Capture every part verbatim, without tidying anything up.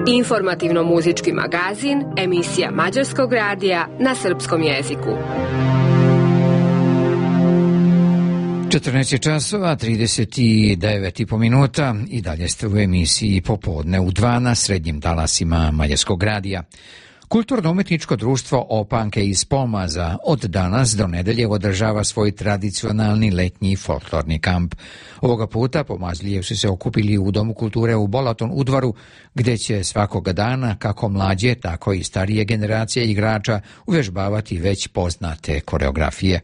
Informativno-muzički magazin, emisija Mađarskog radija na srpskom jeziku. četrnaest časova, trideset devet i po minuta i dalje ste u emisiji Popodne u dva na srednjim talasima Mađarskog radija. Kulturno-umetničko društvo Opanke iz Pomaza od danas do nedelje održava svoj tradicionalni letnji folklorni kamp. Ovoga puta Pomazlije su se okupili u Domu kulture u Balaton Udvaru, gdje će svakoga dana kako mlađe, tako i starije generacije igrača uvježbavati već poznate koreografije.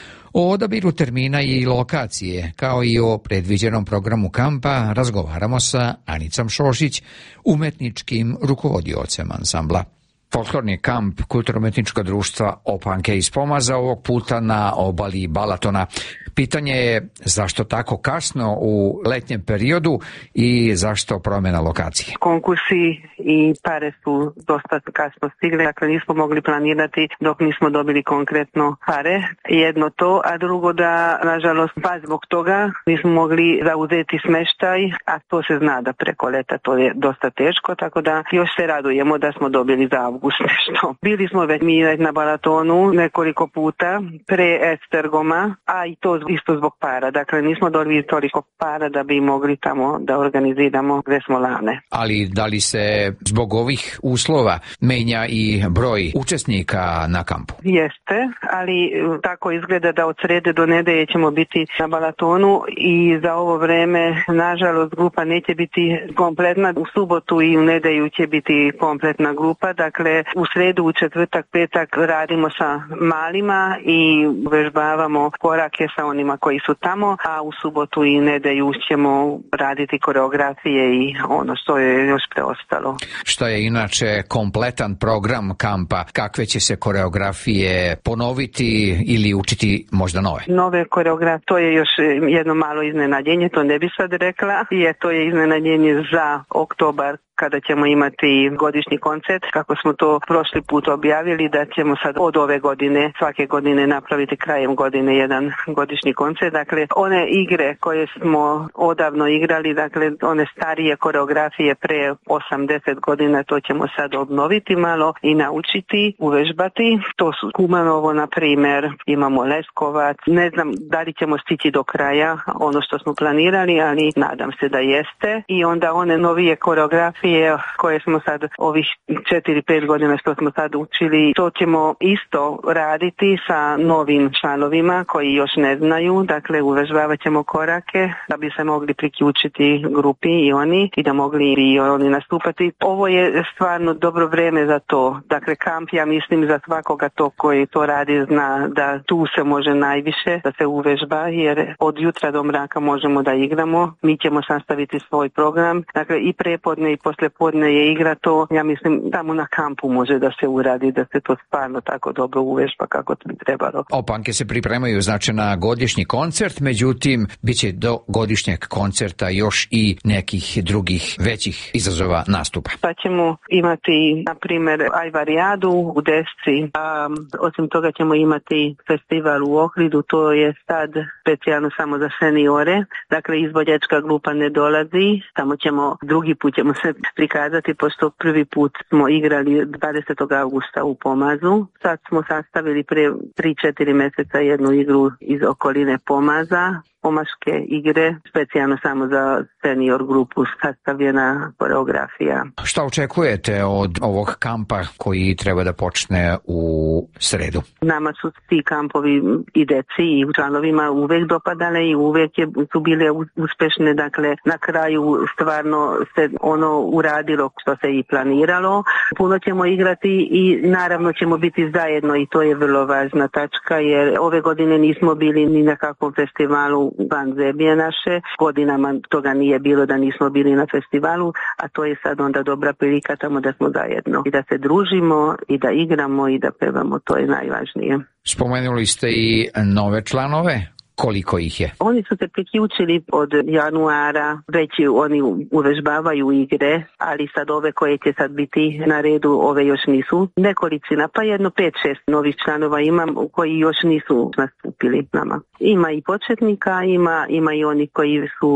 O odabiru termina i lokacije, kao i o predviđenom programu kampa, razgovaramo sa Anicom Šošić, umetničkim rukovodiocem ansambla. Folklorni kamp Kulturno-umetničkog društva Opanke iz Pomaza ovog puta na obali Balatona. Pitanje je zašto tako kasno u letnjem periodu i zašto promjena lokacije? Konkursi i pare su dosta kasno stigli, dakle nismo mogli planirati dok nismo dobili konkretno pare. Jedno to, a drugo da, nažalost, pa zbog toga nismo mogli zauzeti smještaj, a to se zna da preko leta to je dosta teško, tako da još se radujemo da smo dobili za avgust nešto. Bili smo već mi na Balatonu nekoliko puta pre Estergoma, a i to isto zbog para. Dakle, nismo dobili toliko para da bi mogli tamo da organiziramo gdje smo lane. Ali da li se zbog ovih uslova menja i broj učesnika na kampu? Jeste, ali tako izgleda da od srede do nedelje ćemo biti na Balatonu i za ovo vreme, nažalost, grupa neće biti kompletna. U subotu i u nedelju će biti kompletna grupa. Dakle, u sredu, u četvrtak, petak radimo sa malima i vežbavamo korake sa onima koji su tamo, a u subotu i nedelju ćemo raditi koreografije i ono što je još preostalo. Što je inače kompletan program kampa? Kakve će se koreografije ponoviti ili učiti možda nove? Nove koreografije, to je još jedno malo iznenađenje, to ne bi sad rekla, je to je iznenađenje za oktobar, kada ćemo imati godišnji koncert, kako smo to prošli put objavili, da ćemo sad od ove godine, svake godine napraviti krajem godine jedan godišnji koncert. Dakle, one igre koje smo odavno igrali, dakle, one starije koreografije pre osamdeset godina, to ćemo sad obnoviti malo i naučiti, uvežbati. To su Kumanovo, na primjer, imamo Leskovac. Ne znam da li ćemo stići do kraja ono što smo planirali, ali nadam se da jeste. I onda one novije koreografije koje smo sad ovih četiri pet godina što smo sad učili, to ćemo isto raditi sa novim članovima koji još ne znaju, dakle uvežbavat ćemo korake da bi se mogli priključiti grupi i oni i da mogli i oni nastupati. Ovo je stvarno dobro vrijeme za to, dakle kamp, ja mislim, za svakoga to koji to radi zna da tu se može najviše da se uvežba, jer od jutra do mraka možemo da igramo, mi ćemo sastaviti svoj program, dakle i prepodne i poslijepodne je igra, to ja mislim tamo na kampu može da se uradi, da se to stvarno tako dobro uvežba kako bi trebalo. Opanke se pripremaju znači na godišnji koncert, međutim bit će do godišnjeg koncerta još i nekih drugih većih izazova nastupa. Pa ćemo imati na primjer Ajvarijadu u Desci, a osim toga ćemo imati festival u Ohridu, to je sad specijalno samo za seniore, dakle izvođačka grupa ne dolazi, tamo ćemo drugi put ćemo se prikazati, pošto prvi put smo igrali dvadesetog augusta u Pomazu. Sad smo sastavili pre tri četiri mjeseca jednu igru iz okoline Pomaza, pomaške igre, specijalno samo za senior grupu sastavljena koreografija. Šta očekujete od ovog kampa koji treba da počne u sredu? Nama su ti kampovi i deci i članovima uvek dopadale i uvek je, su bile uspešne, dakle na kraju stvarno se ono uradilo što se i planiralo. Puno ćemo igrati i naravno ćemo biti zajedno i to je vrlo važna tačka, jer ove godine nismo bili ni na kakvom festivalu van zemlje naše, godinama toga nije bilo da nismo bili na festivalu, a to je sad onda dobra prilika tamo da smo zajedno i da se družimo i da igramo i da pevamo, to je najvažnije. Spomenuli ste i nove članove. Koliko ih je? Oni su se priključili od januara, već oni uvežbavaju igre, ali sad ove koje će sad biti na redu, ove još nisu nekolicina, pa jedno pet šest novih članova imam koji još nisu nastupili nama. Ima i početnika, ima, ima i oni koji su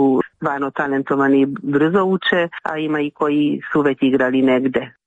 stvarno talentovani, brzo uče, a ima i koji su već igrali negde.